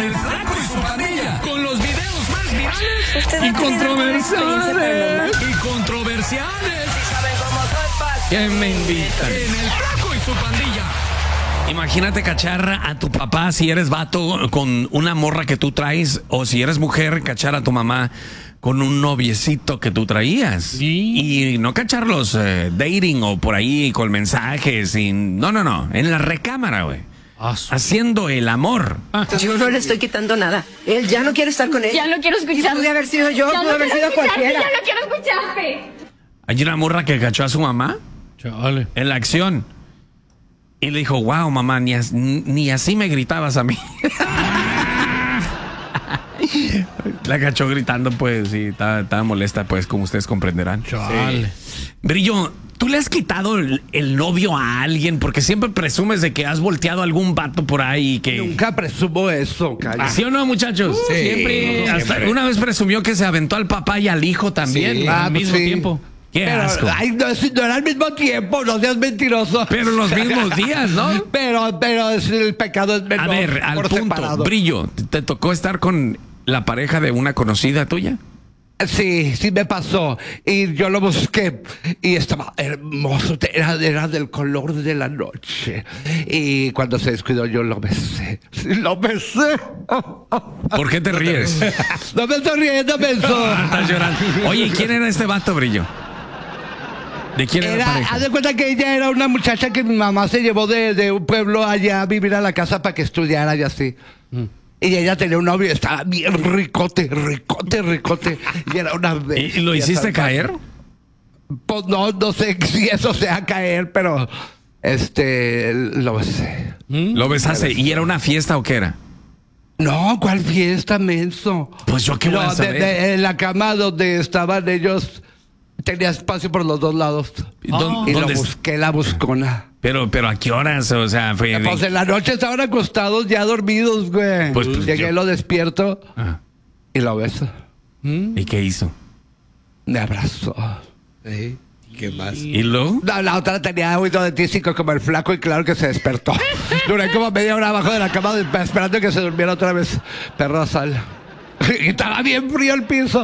El Flaco y su pandilla. Con los videos más virales y controversiales. ¿Saben cómo soy, Pac? ¿Quién me invita? En El Flaco y su pandilla. Imagínate cachar a tu papá si eres vato con una morra que tú traes, o si eres mujer, cachar a tu mamá con un noviecito que tú traías. Sí. Y no cacharlos dating o por ahí con mensajes. No. En la recámara, güey. Haciendo el amor. Yo no le estoy quitando nada. Él ya no quiere estar con ella. Ya no quiero escuchar. Pude haber sido yo, pudo haber sido cualquiera. Ya no quiero escucharte. Hay una morra que cachó a su mamá Chale. en la acción. Y le dijo, wow, mamá, ni así me gritabas a mí. La cachó gritando, pues, sí, estaba molesta, pues, como ustedes comprenderán. Chale. Brillo, ¿tú le has quitado el novio a alguien? Porque siempre presumes de que has volteado a algún vato por ahí que... Nunca presumo eso, calla. ¿Sí o no, muchachos? Sí, siempre. Hasta una vez presumió que se aventó al papá y al hijo también Sí. al Ah, mismo sí. tiempo. Qué Pero, asco. ay, no era al mismo tiempo, no seas mentiroso. Pero los mismos días, ¿no? Pero el pecado es menor. A ver, al por punto. separado. Brillo, ¿te tocó estar con la pareja de una conocida tuya? Sí, sí me pasó. Y yo lo busqué. Y estaba hermoso. Era del color de la noche. Y cuando se descuidó, yo lo besé. Sí, lo besé. ¿Por qué te ríes? No me estoy riendo, menso. Estás llorando. Oye, ¿y quién era este vato, Brillo? ¿De quién era la pareja? Haz de cuenta que ella era una muchacha que mi mamá se llevó de un pueblo allá a vivir a la casa para que estudiara y así. Y ella tenía un novio y estaba bien ricote. Y era una vez. ¿Y lo hiciste caer? Pues no sé si eso sea caer, pero lo besé. ¿Lo besaste? ¿Y era una fiesta o qué era? No, ¿cuál fiesta, menso? Pues yo qué voy a saber. En la cama donde estaban ellos tenía espacio por los dos lados. Y lo ¿Dónde? busqué, la buscona. Pero ¿a qué horas? O sea, fue... Pues en la noche estaban acostados ya dormidos, güey. Pues, Llegué, yo- lo despierto Ajá. y lo beso. ¿Y qué hizo? Me abrazó. ¿Qué más? ¿Y luego? No, la otra tenía oído de tísico como el Flaco y claro que se despertó. Duré como media hora abajo de la cama esperando que se durmiera otra vez. Perro sal. Y estaba bien frío el piso.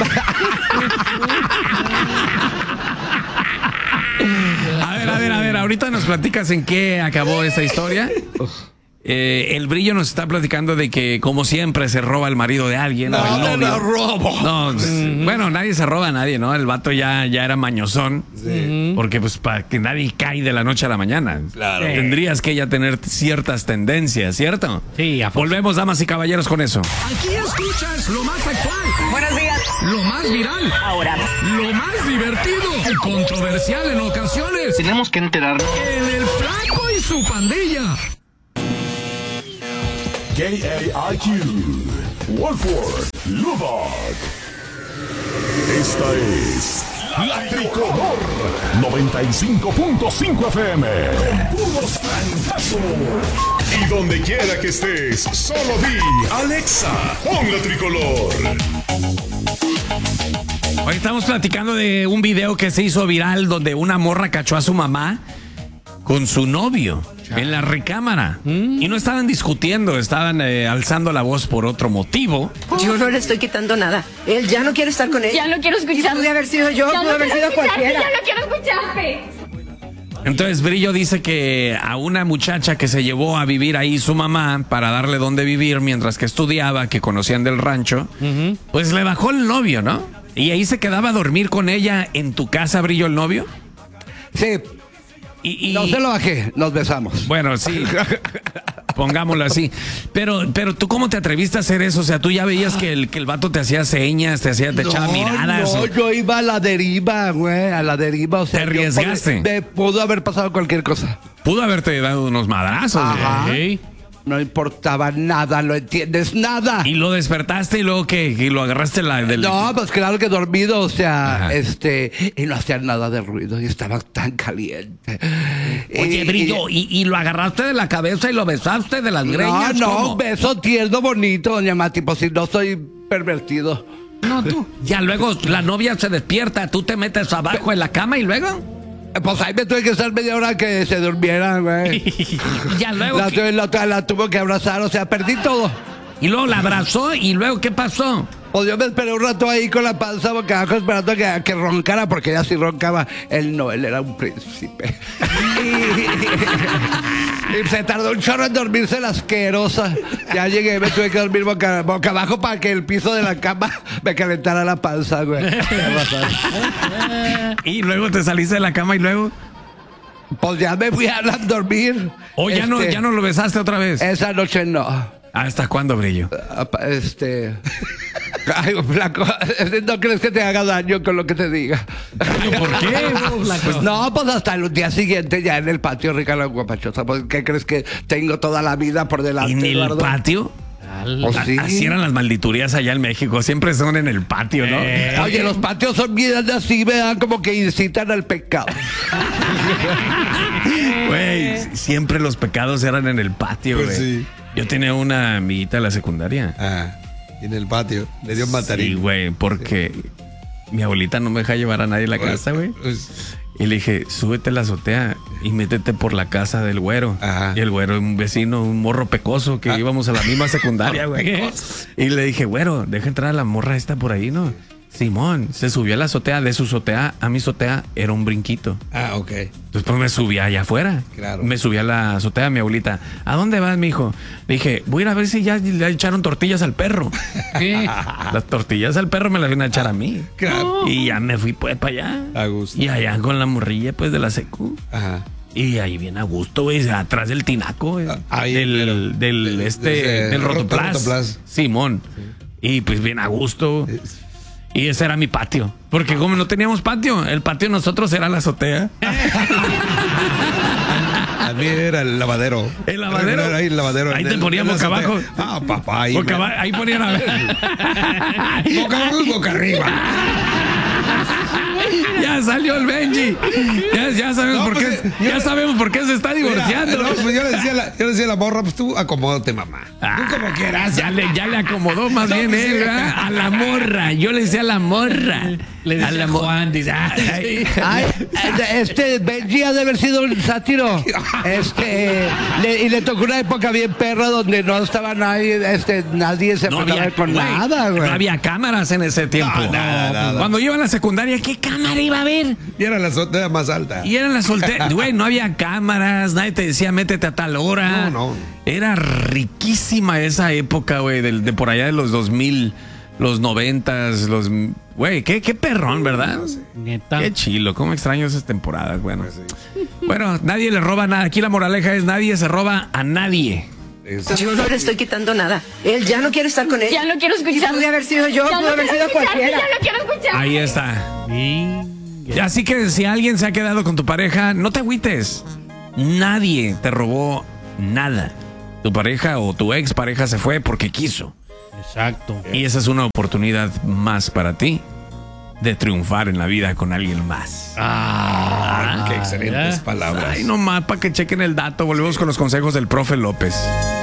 A ver, ahorita nos platicas en qué acabó esta historia. El Brillo nos está platicando de que, como siempre, se roba el marido de alguien. o el No, novio. no robo. No, bueno, nadie se roba a nadie, ¿no? El vato ya era mañosón. Porque, pues, para que nadie cae de la noche a la mañana. Claro. Tendrías que ya tener ciertas tendencias, ¿cierto? Sí, a fuerza. Volvemos, damas y caballeros, con eso. Aquí escuchas lo más actual, Buenos días. lo más viral, Ahora. lo más divertido y controversial en ocasiones. Tenemos que enterarnos. En El Flaco y su pandilla. KAIQ, Wolford, Lubbock. Esta es La Tricolor 95.5 FM. Con puros francazos. Y donde quiera que estés, solo di Alexa, pon La Tricolor. Hoy estamos platicando de un video que se hizo viral donde una morra cachó a su mamá con su novio en la recámara. Y no estaban discutiendo, estaban alzando la voz por otro motivo. Yo no le estoy quitando nada. Él ya no quiere estar con ella. Ya no quiero escucharte. Pude haber sido yo, Ya pudo no haber quiero sido cualquiera. Ya no quiero escucharte. Entonces Brillo dice que a una muchacha que se llevó a vivir ahí su mamá para darle dónde vivir mientras que estudiaba, que conocían del rancho, pues le bajó el novio, ¿no? Y ahí se quedaba a dormir con ella en tu casa, Brillo, el novio. Sí, Y no se lo bajé, nos besamos. Bueno, sí. Pongámoslo así. Pero tú, ¿cómo te atreviste a hacer eso? O sea, tú ya veías que el vato te hacía señas, te echaba miradas. No, yo iba a la deriva, güey, a la deriva. O sea, ¿Te arriesgaste? Me pudo haber pasado cualquier cosa. Pudo haberte dado unos madrazos. Ajá. ¿eh? No importaba nada, ¿lo entiendes? Nada. Y lo despertaste y luego ¿qué? Y lo agarraste del... No, pues claro que dormido, o sea, Ajá. y no hacía nada de ruido y estaba tan caliente. Oye, Brillo, ¿y lo agarraste de la cabeza y lo besaste de las greñas? No, ¿Cómo? beso tierno, bonito, doña Mati, pues si no soy pervertido. No, tú. Ya luego la novia se despierta, tú te metes abajo en la cama y luego... Pues ahí me tuve que estar media hora que se durmiera, güey. Ya luego... La tuvo que abrazar, o sea, perdí todo. Y luego la abrazó y luego, ¿qué pasó? Pues yo me esperé un rato ahí con la panza boca abajo esperando que roncara, porque ella sí roncaba. Él no, él era un príncipe. Y se tardó un chorro en dormirse la asquerosa. Ya llegué, me tuve que dormir boca abajo para que el piso de la cama me calentara la panza, güey. Y luego te saliste de la cama y luego... Pues ya me fui a dormir. O ya no lo besaste otra vez. Esa noche no. ¿Hasta cuándo, Brillo? Ay, flaco, no crees que te haga daño con lo que te diga. ¿Por qué? Pues no, pues hasta el día siguiente ya en el patio, Ricardo Guapachosa. Pues, ¿qué crees que tengo toda la vida por delante, ¿En el Eduardo? patio? Pues sí. Así eran las malditurías allá en México. Siempre son en el patio, ¿no? Oye, los patios son bien así, vean, como que incitan al pecado. Güey, siempre los pecados eran en el patio, güey. Pues sí. Yo tenía una amiguita en la secundaria. Ah, en el patio. Le dio un Sí, matarín. güey, porque mi abuelita no me deja llevar a nadie a la casa, güey. Pues, Y le dije, súbete a la azotea y métete por la casa del güero. Ajá. Y el güero, un vecino, un morro pecoso que íbamos a la misma secundaria, güey. Y le dije, güero, deja entrar a la morra esta por ahí, ¿no? Simón, se subió a la azotea. De su azotea a mi azotea era un brinquito. ok. Entonces pues me subí allá afuera. Claro. Me subí a la azotea, mi abuelita. ¿A dónde vas, mijo? Le dije, voy a ir a ver si ya le echaron tortillas al perro. Las tortillas al perro me las vienen a echar a mí. Claro. Y ya me fui pues para allá. A gusto. Y allá con la morrilla pues de la secu. Ajá. Y ahí bien a gusto, güey, atrás del tinaco, güey. Ahí, del del Rotoplas. Rotoplas. Simón. Y pues bien a gusto. Y ese era mi patio. Porque como no teníamos patio, el patio de nosotros era la azotea. A mí era el lavadero. ¿El lavadero? Ahí, el lavadero. Ahí te ponían boca abajo. Ah, papá. Ahí, Ahí ponían a ver. boca abajo y boca arriba. Ya salió el Benji. Ya sabemos No, por pues, qué. Ya sabemos por qué se está divorciando. Mira, no, pues yo le decía a la morra, pues tú acomódate, mamá. Ah, tú como quieras. Ya le acomodó más bien pues, él, sí. ¿verdad? A la morra. Yo le decía a la morra. Le decía a la Juan, dice. Ay. Ay, Benji ha de haber sido un sátiro. Y le tocó una época bien perra donde no estaba nadie se enfrentaba con güey, nada, güey. No había cámaras en ese tiempo. No, nada. Cuando yo iba a la secundaria, ¿qué cámara iba a haber? Y era la azotea más alta. Y eran las solteras. Güey, no había cámaras, nadie te decía métete a tal hora. No. Era riquísima esa época, güey, de por allá de los 2000, los 90s, los... Güey, qué perrón, ¿verdad? Neta. Qué chilo, cómo extraño esas temporadas, bueno. Bueno, nadie le roba nada. Aquí la moraleja es nadie se roba a nadie. Yo no le estoy quitando nada. Él ya no quiere estar con ella. Ya no quiero escuchar. Pude haber sido yo, Ya pudo haber quiero sido escucharte, cualquiera. Ya no quiero escuchar. Ahí está. Así que si alguien se ha quedado con tu pareja, no te agüites. Nadie te robó nada. Tu pareja o tu ex pareja se fue porque quiso. Exacto. Y esa es una oportunidad más para ti de triunfar en la vida con alguien más. Qué excelentes palabras. Ay, nomás para que chequen el dato. Volvemos con los consejos del profe López.